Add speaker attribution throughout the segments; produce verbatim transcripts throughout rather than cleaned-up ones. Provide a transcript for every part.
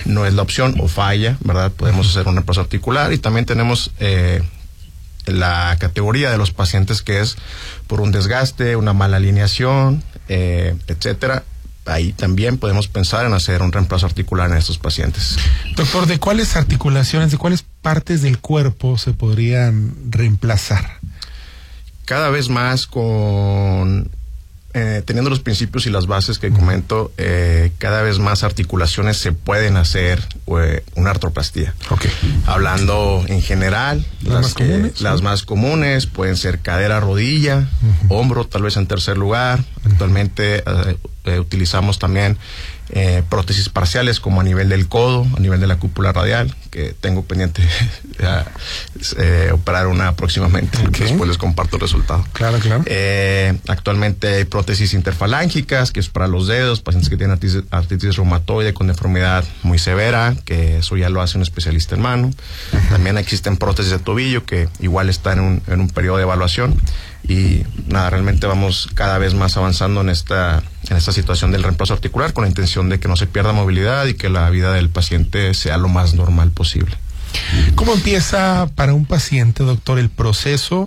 Speaker 1: no es la opción o falla, ¿verdad? Podemos hacer un reemplazo articular y también tenemos eh, la categoría de los pacientes que es por un desgaste, una mala alineación, eh, etcétera. Ahí también podemos pensar en hacer un reemplazo articular en estos pacientes.
Speaker 2: Doctor, ¿de cuáles articulaciones, de cuáles partes del cuerpo se podrían reemplazar?
Speaker 1: Cada vez más con... Eh, teniendo los principios y las bases que comento, eh, cada vez más articulaciones se pueden hacer eh, una artroplastía.
Speaker 2: Okay.
Speaker 1: Hablando en general,
Speaker 2: las,
Speaker 1: las,
Speaker 2: más,
Speaker 1: que,
Speaker 2: comunes,
Speaker 1: las
Speaker 2: ¿sí?
Speaker 1: más comunes pueden ser cadera, rodilla, uh-huh. hombro, tal vez en tercer lugar. Uh-huh. Actualmente eh, eh, utilizamos también eh, prótesis parciales como a nivel del codo, a nivel de la cúpula radial, que tengo pendiente eh, operar una próximamente. Okay. Después les comparto el resultado.
Speaker 2: Claro, claro.
Speaker 1: Eh, actualmente hay prótesis interfalángicas, que es para los dedos, pacientes que tienen artritis, artritis reumatoide con deformidad muy severa, que eso ya lo hace un especialista en mano. Uh-huh. También existen prótesis de tobillo, que igual están en un, en un periodo de evaluación. Y nada, realmente vamos cada vez más avanzando en esta, en esta situación del reemplazo articular con la intención de que no se pierda movilidad y que la vida del paciente sea lo más normal posible.
Speaker 2: ¿Cómo empieza para un paciente, doctor, el proceso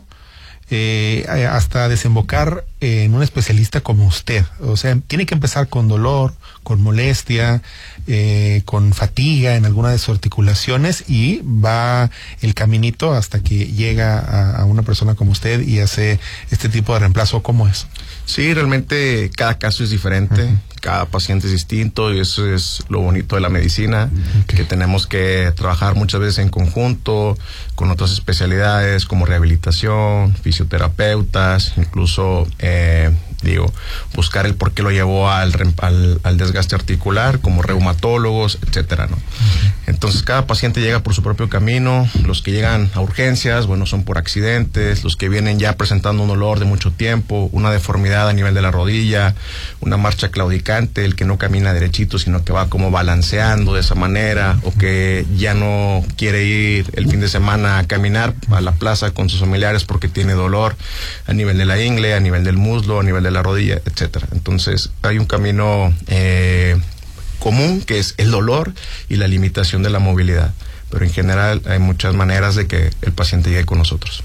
Speaker 2: eh, hasta desembocar en un especialista como usted? O sea, tiene que empezar con dolor, con molestia, eh, con fatiga en alguna de sus articulaciones y va el caminito hasta que llega a, a una persona como usted y hace este tipo de reemplazo. ¿Cómo es?
Speaker 1: Sí, realmente cada caso es diferente, uh-huh. cada paciente es distinto y eso es lo bonito de la medicina, okay. que tenemos que trabajar muchas veces en conjunto con otras especialidades como rehabilitación, fisioterapeutas, incluso eh, digo, buscar el por qué lo llevó al, al, al desgaste articular, como reumatólogos, etcétera, ¿no? Uh-huh. Entonces cada paciente llega por su propio camino. Los que llegan a urgencias, bueno, son por accidentes. Los que vienen ya presentando un dolor de mucho tiempo, una deformidad a nivel de la rodilla, una marcha claudicante, el que no camina derechito, sino que va como balanceando de esa manera, o que ya no quiere ir el fin de semana a caminar a la plaza con sus familiares porque tiene dolor a nivel de la ingle, a nivel del muslo, a nivel de la rodilla, etcétera. Entonces hay un camino eh, común que es el dolor y la limitación de la movilidad, pero en general hay muchas maneras de que el paciente llegue con nosotros.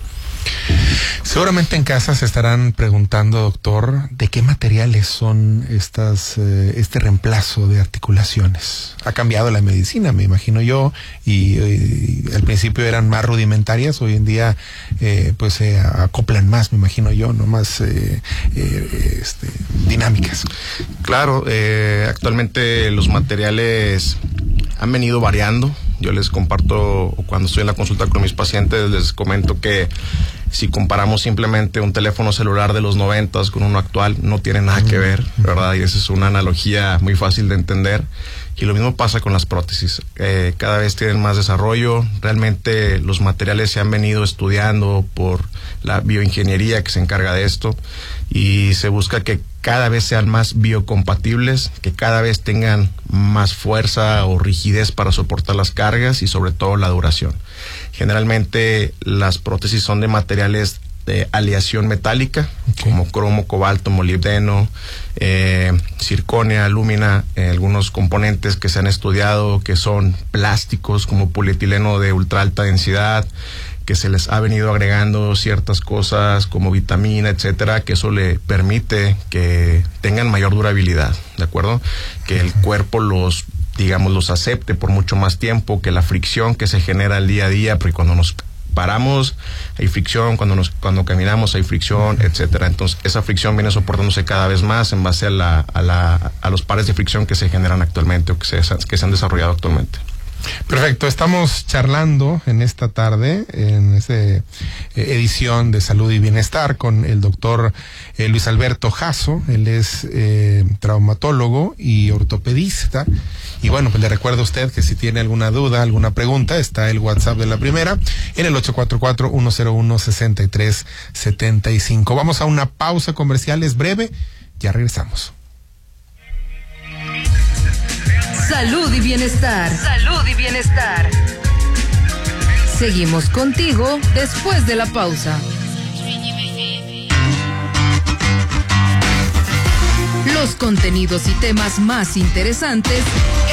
Speaker 2: Seguramente en casa se estarán preguntando, doctor, ¿de qué materiales son estas eh, este reemplazo de articulaciones? Ha cambiado la medicina, me imagino yo, y, y al principio eran más rudimentarias, hoy en día eh, pues se eh, acoplan más, me imagino yo, no más eh, eh, este, dinámicas.
Speaker 1: Claro, eh, actualmente los materiales han venido variando. Yo les comparto, cuando estoy en la consulta con mis pacientes, les comento que si comparamos simplemente un teléfono celular de los noventas con uno actual, no tiene nada que ver, ¿verdad? Y esa es una analogía muy fácil de entender. Y lo mismo pasa con las prótesis. Eh, cada vez tienen más desarrollo. Realmente los materiales se han venido estudiando por la bioingeniería que se encarga de esto. Y se busca que cada vez sean más biocompatibles, que cada vez tengan más fuerza o rigidez para soportar las cargas y sobre todo la duración. Generalmente las prótesis son de materiales de aleación metálica, okay. como cromo, cobalto, molibdeno, eh, circonia, alúmina, eh, algunos componentes que se han estudiado que son plásticos como polietileno de ultra alta densidad, que se les ha venido agregando ciertas cosas como vitamina, etcétera, que eso le permite que tengan mayor durabilidad, ¿de acuerdo? Que el cuerpo los, digamos, los acepte por mucho más tiempo, que la fricción que se genera el día a día, porque cuando nos paramos hay fricción, cuando nos cuando caminamos hay fricción, etcétera. Entonces esa fricción viene soportándose cada vez más en base a la a la a los pares de fricción que se generan actualmente o que se que se han desarrollado actualmente.
Speaker 2: Perfecto, estamos charlando en esta tarde, en esta eh, edición de Salud y Bienestar con el doctor eh, Luis Alberto Jasso. Él es eh, traumatólogo y ortopedista. Y bueno, pues le recuerdo a usted que si tiene alguna duda, alguna pregunta, está el WhatsApp de la primera en el ocho cuatro cuatro, uno cero uno, seis tres siete cinco. Vamos a una pausa comercial, es breve, ya regresamos.
Speaker 3: Salud y bienestar. Salud y bienestar. Seguimos contigo después de la pausa. Los contenidos y temas más interesantes